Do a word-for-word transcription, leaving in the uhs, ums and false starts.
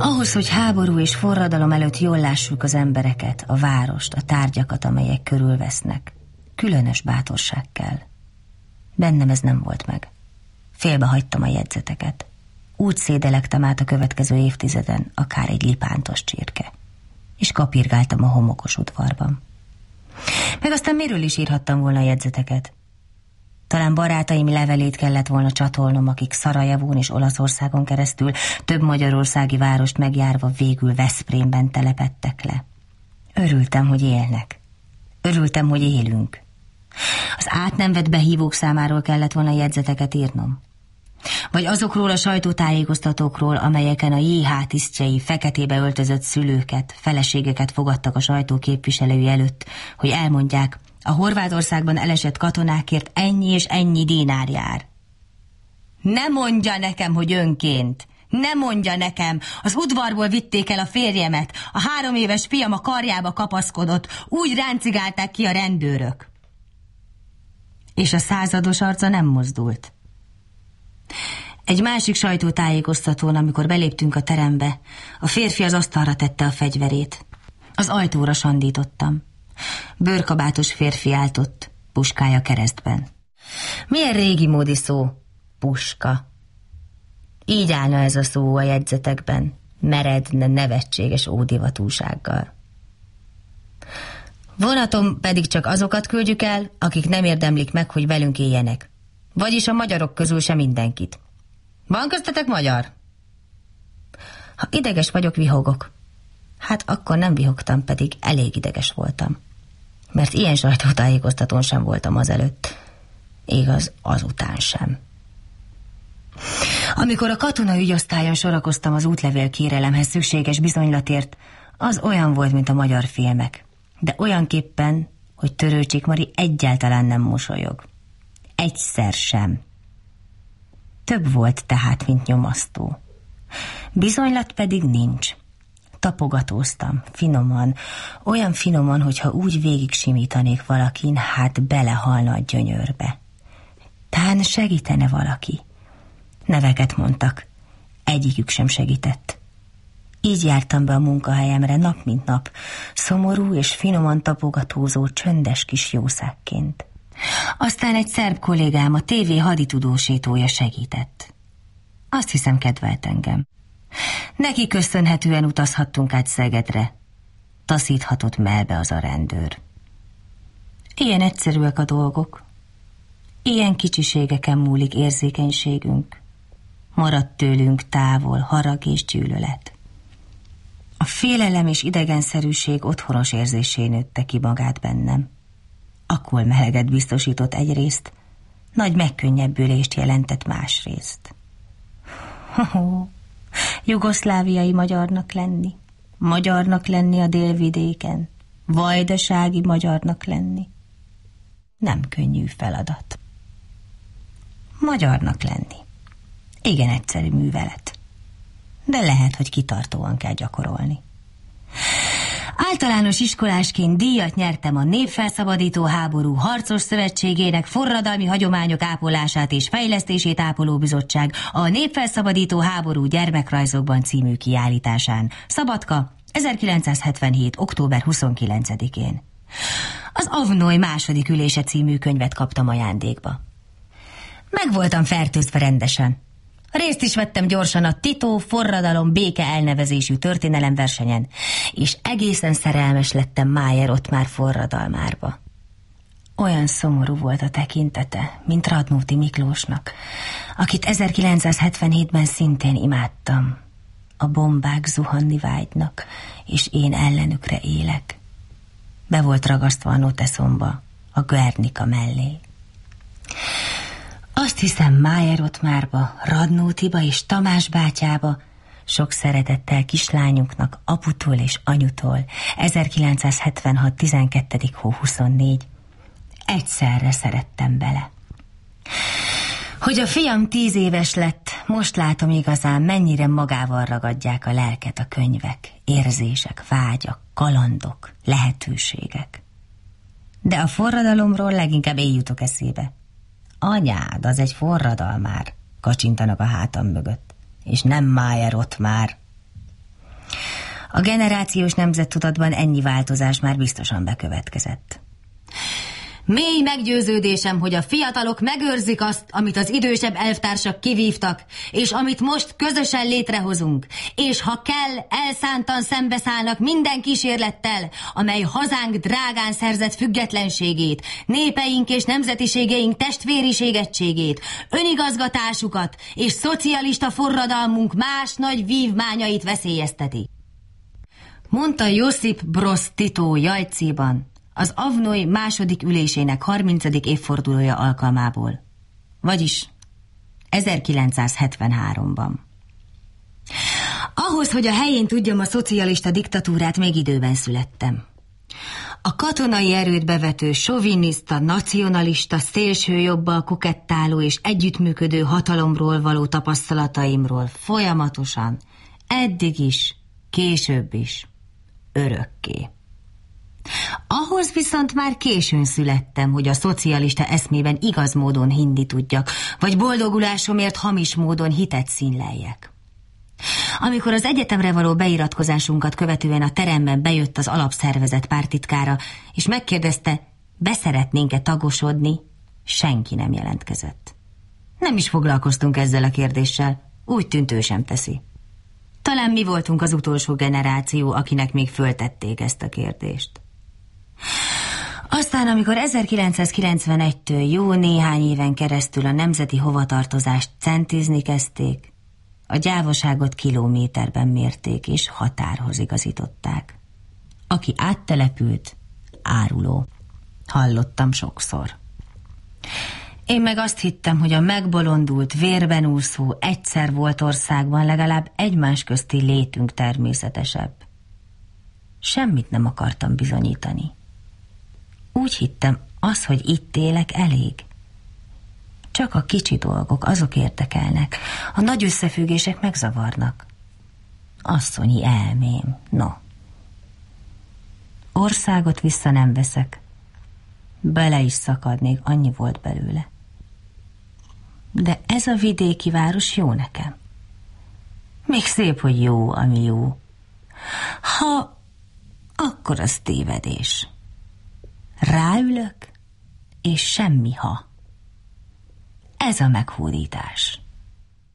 Ahhoz, hogy háború és forradalom előtt jól lássuk az embereket, a várost, a tárgyakat, amelyek körülvesznek, különös bátorság kell. Bennem ez nem volt meg. Félbe hagytam a jegyzeteket. Úgy szédelektem át a következő évtizeden, akár egy lipántos csirke. És kapirgáltam a homokos udvarban. Meg aztán miről is írhattam volna a jegyzeteket? Talán barátaim levelét kellett volna csatolnom, akik Szarajevón és Olaszországon keresztül több magyarországi várost megjárva végül Veszprémben telepedtek le. Örültem, hogy élnek. Örültem, hogy élünk. Az át nem vett behívók számáról kellett volna jegyzeteket írnom. Vagy azokról a sajtótájékoztatókról, amelyeken a jé há tisztjei feketébe öltözött szülőket, feleségeket fogadtak a sajtó képviselői előtt, hogy elmondják, a Horvátországban elesett katonákért ennyi és ennyi dinár jár. Ne mondja nekem, hogy önként! Ne mondja nekem! Az udvarból vitték el a férjemet, a három éves fiam a karjába kapaszkodott, úgy ráncigálták ki a rendőrök. És a százados arca nem mozdult. Egy másik sajtótájékoztatón, amikor beléptünk a terembe, a férfi az asztalra tette a fegyverét. Az ajtóra sandítottam. Bőrkabátos férfi állt ott, puskája keresztben. Milyen régi módi szó, puska. Így állna ez a szó a jegyzetekben, meredne, nevetséges ódivatúsággal. Vonaton pedig csak azokat küldjük el, akik nem érdemlik meg, hogy velünk éljenek. Vagyis a magyarok közül sem mindenkit. Van köztetek magyar? Ha ideges vagyok, vihogok. Hát akkor nem vihogtam, pedig elég ideges voltam. Mert ilyen sajtótájékoztatón sem voltam azelőtt. Igaz, azután sem. Amikor a katona ügyosztályon sorakoztam az útlevél kérelemhez szükséges bizonylatért, az olyan volt, mint a magyar filmek. De olyanképpen, hogy Törőcsik Mari egyáltalán nem mosolyog. Egyszer sem. Több volt tehát, mint nyomasztó. Bizonylat pedig nincs. Tapogatóztam, finoman, olyan finoman, hogyha úgy végig simítanék valakin, hát belehalna a gyönyörbe. Tán segítene valaki. Neveket mondtak. Egyikük sem segített. Így jártam be a munkahelyemre nap mint nap, szomorú és finoman tapogatózó, csöndes kis jószágként. Aztán egy szerb kollégám, a tévé haditudósítója segített. Azt hiszem, kedvelt engem. Neki köszönhetően utazhattunk át Szegedre. Taszíthatott mellbe az a rendőr. Ilyen egyszerűek a dolgok. Ilyen kicsiségeken múlik érzékenységünk. Maradt tőlünk távol harag és gyűlölet. A félelem és idegenszerűség otthonos érzésé nőtte ki magát bennem. Akkor meleget biztosított egyrészt, nagy megkönnyebbülést jelentett másrészt. Ho-ho, jugoszláviai magyarnak lenni, magyarnak lenni a délvidéken, vajdasági magyarnak lenni. Nem könnyű feladat. Magyarnak lenni. Igen egyszerű művelet. De lehet, hogy kitartóan kell gyakorolni. Általános iskolásként díjat nyertem a Népfelszabadító Háború Harcos Szövetségének Forradalmi Hagyományok Ápolását és Fejlesztését Ápoló Bizottság a Népfelszabadító Háború Gyermekrajzokban című kiállításán. Szabadka, ezerkilencszázhetvenhét. október huszonkilencedikén. Az Avnoy második ülése című könyvet kaptam ajándékba. Meg voltam fertőzve rendesen. Részt is vettem gyorsan a Tito forradalom béke elnevezésű történelemversenyen, és egészen szerelmes lettem Májer Ottmár forradalmárba. Olyan szomorú volt a tekintete, mint Radnóti Miklósnak, akit ezerkilencszázhetvenhétben szintén imádtam. A bombák zuhanni vágynak, és én ellenükre élek. Be volt ragasztva a noteszomba, a Guernica mellé. Azt hiszem, Májer Ottmárba, Radnótiba és Tamás bátyába sok szeretettel kislányunknak aputól és anyutól ezerkilencszázhetvenhat. tizenkettedik hó huszonnégy. Egyszerre szerettem bele. Hogy a fiam tíz éves lett, most látom igazán, mennyire magával ragadják a lelket a könyvek, érzések, vágyak, kalandok, lehetőségek. De a forradalomról leginkább én jutok eszébe. Anyád, az egy forradalmár, kacsintanak a hátam mögött, és nem Májer Ottmár. A generációs nemzettudatban ennyi változás már biztosan bekövetkezett. Mély meggyőződésem, hogy a fiatalok megőrzik azt, amit az idősebb elvtársak kivívtak, és amit most közösen létrehozunk, és ha kell, elszántan szembeszállnak minden kísérlettel, amely hazánk drágán szerzett függetlenségét, népeink és nemzetiségeink testvériségettségét, önigazgatásukat és szocialista forradalmunk más nagy vívmányait veszélyezteti. Mondta Josip Broz Tito Jajciban, az Avnoj második ülésének harmincadik évfordulója alkalmából, vagyis ezerkilencszázhetvenháromban. Ahhoz, hogy a helyén tudjam a szocialista diktatúrát, még időben születtem. A katonai erőt bevető, soviniszta, nacionalista, szélsőjobbal kukettáló és együttműködő hatalomról való tapasztalataimról folyamatosan, eddig is, később is, örökké. Ahhoz viszont már későn születtem, hogy a szocialista eszmében igaz módon hinni tudjak, vagy boldogulásomért hamis módon hitet színleljek. Amikor az egyetemre való beiratkozásunkat követően a teremben bejött az alapszervezet párttitkára, és megkérdezte, beszeretnénk-e tagosodni, senki nem jelentkezett. Nem is foglalkoztunk ezzel a kérdéssel, úgy tűnt, ő sem teszi. Talán mi voltunk az utolsó generáció, akinek még föltették ezt a kérdést. Aztán, amikor ezerkilencszázkilencvenegytől jó néhány éven keresztül a nemzeti hovatartozást centizni kezdték, a gyávaságot kilométerben mérték és határhoz igazították. Aki áttelepült, áruló. Hallottam sokszor. Én meg azt hittem, hogy a megbolondult, vérben úszó, egyszer volt országban legalább egymás közti létünk természetesebb. Semmit nem akartam bizonyítani. Úgy hittem, az, hogy itt élek, elég. Csak a kicsi dolgok, azok érdekelnek. A nagy összefüggések megzavarnak. Asszonyi elmém, no. Országot vissza nem veszek. Bele is szakadnék, annyi volt belőle. De ez a vidéki város jó nekem. Még szép, hogy jó, ami jó. Ha, akkor az tévedés. Ráülök, és semmi ha. Ez a meghódítás.